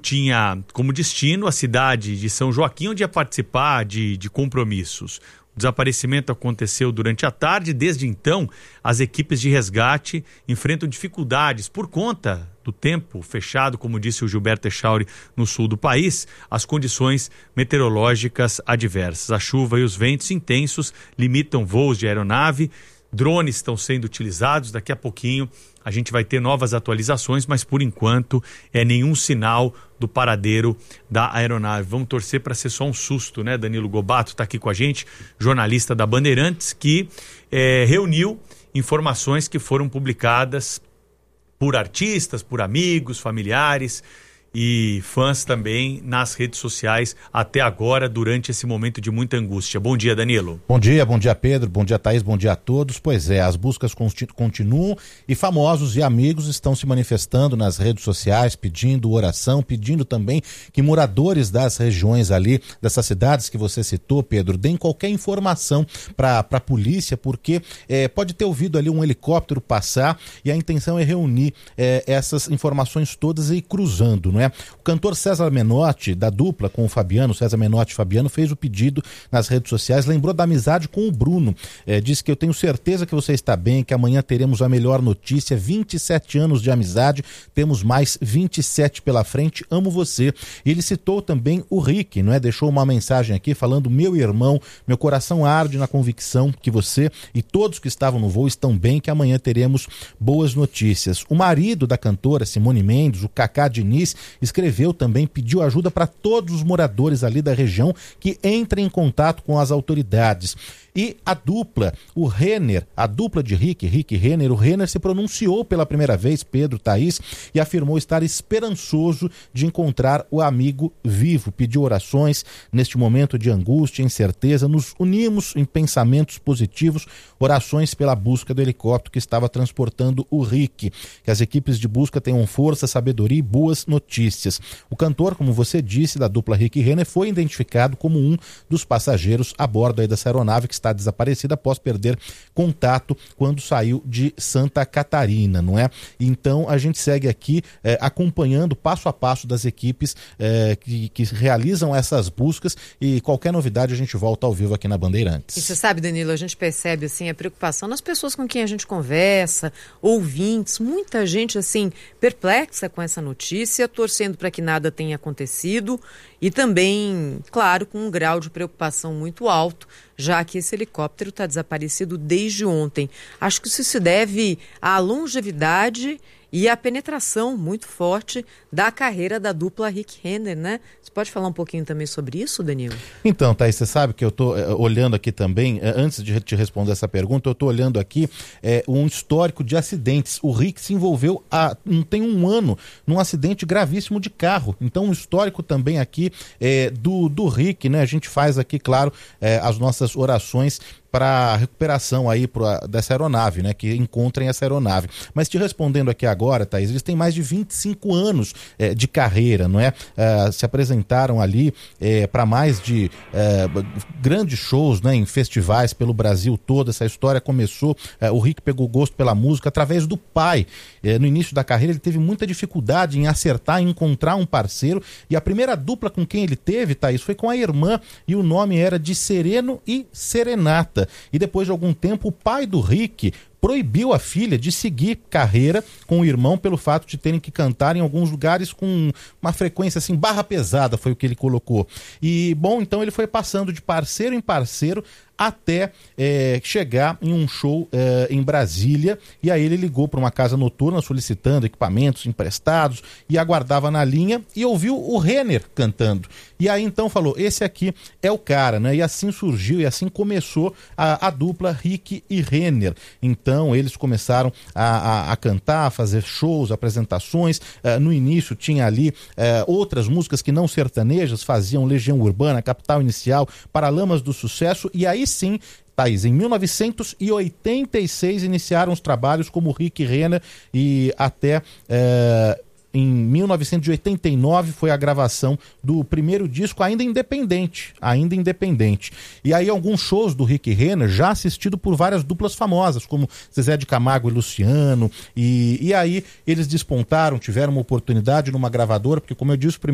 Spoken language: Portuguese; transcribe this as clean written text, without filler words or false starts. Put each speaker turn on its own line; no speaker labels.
tinha como destino a cidade de São Joaquim, onde ia participar de compromissos. O desaparecimento aconteceu durante a tarde. Desde então, as equipes de resgate enfrentam dificuldades por conta do tempo fechado, como disse o Gilberto Echauri, no sul do país, as condições meteorológicas adversas. A chuva e os ventos intensos limitam voos de aeronave, drones estão sendo utilizados. Daqui a pouquinho a gente vai ter novas atualizações, mas por enquanto nenhum sinal do paradeiro da aeronave. Vamos torcer para ser só um susto, né? Danilo Gobato está aqui com a gente, jornalista da Bandeirantes, que reuniu informações que foram publicadas por artistas, por amigos, familiares e fãs também nas redes sociais até agora, durante esse momento de muita angústia. Bom dia, Danilo.
Bom dia Pedro, bom dia Thaís, bom dia a todos. Pois é, as buscas continuam e famosos e amigos estão se manifestando nas redes sociais, pedindo oração, pedindo também que moradores das regiões ali, dessas cidades que você citou, Pedro, deem qualquer informação para a polícia, porque pode ter ouvido ali um helicóptero passar e a intenção é reunir essas informações todas e ir cruzando, não é? O cantor César Menotti, da dupla com o Fabiano, César Menotti e Fabiano, fez o pedido nas redes sociais, lembrou da amizade com o Bruno, disse que eu tenho certeza que você está bem, que amanhã teremos a melhor notícia, 27 anos de amizade, temos mais 27 pela frente, amo você. E ele citou também o Rick, não é? Deixou uma mensagem aqui falando: meu irmão, meu coração arde na convicção que você e todos que estavam no voo estão bem, que amanhã teremos boas notícias. O marido da cantora Simone Mendes, o Cacá Diniz, escreveu também, pediu ajuda para todos os moradores ali da região que entrem em contato com as autoridades. E a dupla, o Renner, a dupla de Rick e Renner, o Renner se pronunciou pela primeira vez, Pedro, Thaís, e afirmou estar esperançoso de encontrar o amigo vivo. Pediu orações neste momento de angústia, incerteza. Nos unimos em pensamentos positivos, orações pela busca do helicóptero que estava transportando o Rick. Que as equipes de busca tenham força, sabedoria e boas notícias. O cantor, como você disse, da dupla Rick e Renner, foi identificado como um dos passageiros a bordo aí dessa aeronave que está desaparecida após perder contato quando saiu de Santa Catarina, não é? Então a gente segue aqui acompanhando passo a passo das equipes que realizam essas buscas, e qualquer novidade a gente volta ao vivo aqui na Bandeirantes.
E você sabe, Danilo, a gente percebe assim a preocupação nas pessoas com quem a gente conversa, ouvintes, muita gente assim perplexa com essa notícia, torcendo para que nada tenha acontecido e também, claro, com um grau de preocupação muito alto, já que esse helicóptero está desaparecido desde ontem. Acho que isso se deve à longevidade e à penetração muito forte da carreira da dupla Rick Renner, né? Você pode falar um pouquinho também sobre isso, Danilo?
Então, Thaís, você sabe que eu estou olhando aqui também, antes de te responder essa pergunta, eu estou olhando aqui um histórico de acidentes. O Rick se envolveu tem um ano num acidente gravíssimo de carro. Então, um histórico também aqui do Rick, né? A gente faz aqui, claro, as nossas orações para a recuperação aí dessa aeronave, né? Que encontrem essa aeronave. Mas te respondendo aqui agora, Thaís, eles têm mais de 25 anos de carreira, não é? Se apresentaram ali para mais de grandes shows, né? Em festivais pelo Brasil todo. Essa história começou, o Rick pegou gosto pela música através do pai. No início da carreira ele teve muita dificuldade em acertar, em encontrar um parceiro, e a primeira dupla com quem ele teve, Thaís, foi com a irmã, e o nome era de Sereno e Serenata. E depois de algum tempo, o pai do Rick proibiu a filha de seguir carreira com o irmão pelo fato de terem que cantar em alguns lugares com uma frequência assim, barra pesada, foi o que ele colocou. E, bom, então ele foi passando de parceiro em parceiro até chegar em um show em Brasília, e aí ele ligou para uma casa noturna solicitando equipamentos emprestados e aguardava na linha e ouviu o Renner cantando. E aí então falou, esse aqui é o cara, né? E assim surgiu, e assim começou a dupla Rick e Renner. Então eles começaram a cantar, a fazer shows, apresentações. No início tinha ali outras músicas que não sertanejas, faziam Legião Urbana, Capital Inicial, Paralamas do Sucesso, e aí sim, Thaís, em 1986 iniciaram os trabalhos como Rick Renner, e até em 1989 foi a gravação do primeiro disco, ainda independente. E aí alguns shows do Rick Renner já assistido por várias duplas famosas, como Zezé de Camargo e Luciano, e aí eles despontaram, tiveram uma oportunidade numa gravadora, porque, como eu disse,